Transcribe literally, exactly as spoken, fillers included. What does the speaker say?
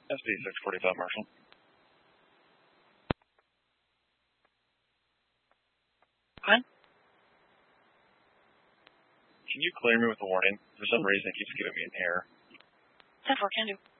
S B six forty-five, Marshall. Hi. Can you clear me with a warning? For some reason, it keeps giving me an error. ten four, can do.